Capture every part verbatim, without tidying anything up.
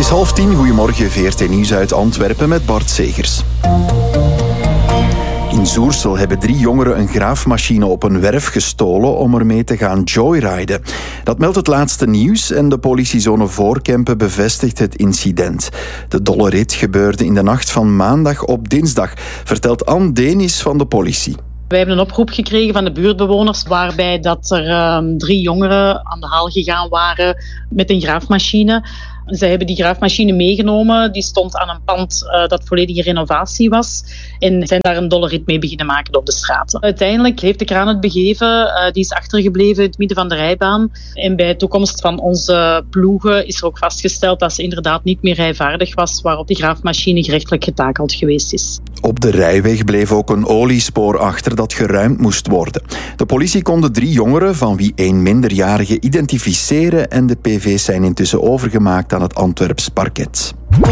is half tien. Goedemorgen, V R T Nieuws uit Antwerpen met Bart Segers. In Zoersel hebben drie jongeren een graafmachine op een werf gestolen om ermee te gaan joyriden. Dat meldt het laatste nieuws en de politiezone Voorkempen bevestigt het incident. De dolle rit gebeurde in de nacht van maandag op dinsdag, vertelt Anne Denis van de politie. Wij hebben een oproep gekregen van de buurtbewoners waarbij dat er um, drie jongeren aan de haal gegaan waren met een graafmachine. Zij hebben die graafmachine meegenomen. Die stond aan een pand uh, dat volledige renovatie was. En zijn daar een dolle rit mee beginnen maken op de straat. Uiteindelijk heeft de kraan het begeven. Uh, die is achtergebleven in het midden van de rijbaan. En bij toekomst van onze ploegen is er ook vastgesteld dat ze inderdaad niet meer rijvaardig was, waarop die graafmachine gerechtelijk getakeld geweest is. Op de rijweg bleef ook een oliespoor achter dat geruimd moest worden. De politie kon de drie jongeren, van wie één minderjarige, identificeren en de P V's zijn intussen overgemaakt aan het Antwerps parket.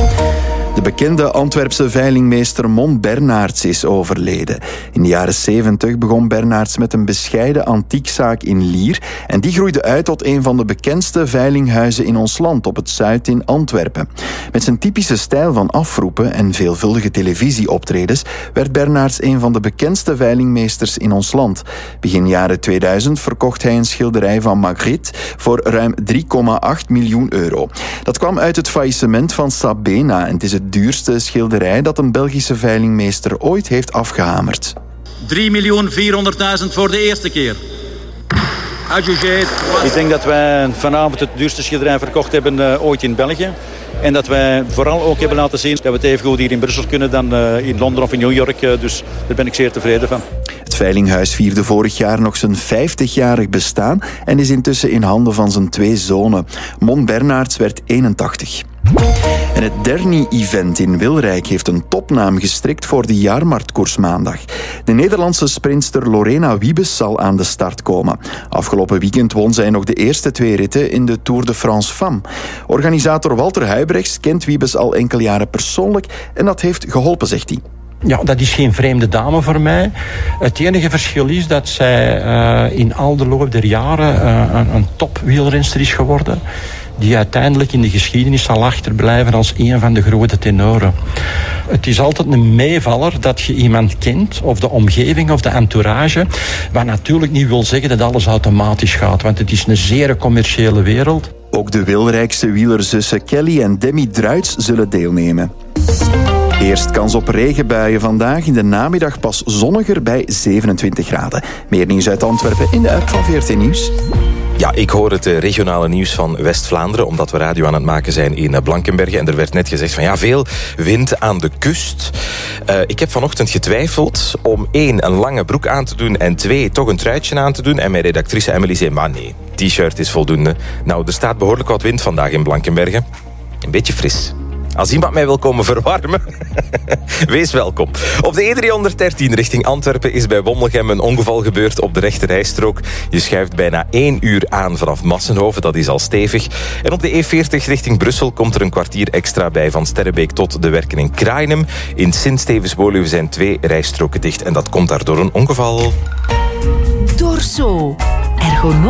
De bekende Antwerpse veilingmeester Mon Bernards is overleden. In de jaren zeventig begon Bernards met een bescheiden antiekzaak in Lier en die groeide uit tot een van de bekendste veilinghuizen in ons land, op het Zuid in Antwerpen. Met zijn typische stijl van afroepen en veelvuldige televisieoptredens werd Bernards een van de bekendste veilingmeesters in ons land. Begin jaren tweeduizend verkocht hij een schilderij van Magritte voor ruim drie komma acht miljoen euro. Dat kwam uit het faillissement van Sabena en het is het duurste schilderij dat een Belgische veilingmeester ooit heeft afgehamerd. drie miljoen vierhonderdduizend voor de eerste keer. Adjugeerd. Ik denk dat wij vanavond het duurste schilderij verkocht hebben uh, ooit in België. En dat wij vooral ook hebben laten zien dat we het even goed hier in Brussel kunnen dan uh, in Londen of in New York. Uh, dus daar ben ik zeer tevreden van. Het veilinghuis vierde vorig jaar nog zijn vijftigjarig bestaan en is intussen in handen van zijn twee zonen. Mon Bernards werd eenentachtig. En het Derny-event in Wilrijk heeft een topnaam gestrikt voor de jaarmarktkoers maandag. De Nederlandse sprinter Lorena Wiebes zal aan de start komen. Afgelopen weekend won zij nog de eerste twee ritten in de Tour de France Femme. Organisator Walter Huybrechts kent Wiebes al enkele jaren persoonlijk en dat heeft geholpen, zegt hij. Ja, dat is geen vreemde dame voor mij. Het enige verschil is dat zij uh, in al de loop der jaren uh, een, een topwielrenster is geworden, die uiteindelijk in de geschiedenis zal achterblijven als een van de grote tenoren. Het is altijd een meevaller dat je iemand kent, of de omgeving of de entourage, wat natuurlijk niet wil zeggen dat alles automatisch gaat, want het is een zeer commerciële wereld. Ook de Wilrijkse wielerzussen Kelly en Demi Druits zullen deelnemen. Eerst kans op regenbuien vandaag, in de namiddag pas zonniger bij zevenentwintig graden. Meer nieuws uit Antwerpen in de app van V R T Nieuws. Ja, ik hoor het regionale nieuws van West-Vlaanderen, omdat we radio aan het maken zijn in Blankenberge. En er werd net gezegd van ja, veel wind aan de kust. Uh, ik heb vanochtend getwijfeld om één, een lange broek aan te doen en twee, toch een truitje aan te doen. En mijn redactrice Emily zei, maar nee, t-shirt is voldoende. Nou, er staat behoorlijk wat wind vandaag in Blankenberge. Een beetje fris. Als iemand mij wil komen verwarmen, wees welkom. Op de E driehonderddertien richting Antwerpen is bij Wommelgem een ongeval gebeurd op de rechte rijstrook. Je schuift bijna één uur aan vanaf Massenhoven, dat is al stevig. En op de E veertig richting Brussel komt er een kwartier extra bij van Sterrebeek tot de Werken in Kraaienum. In Sint-Stevens-Woluwe zijn twee rijstroken dicht en dat komt daardoor een ongeval. Dorso. Ergonom.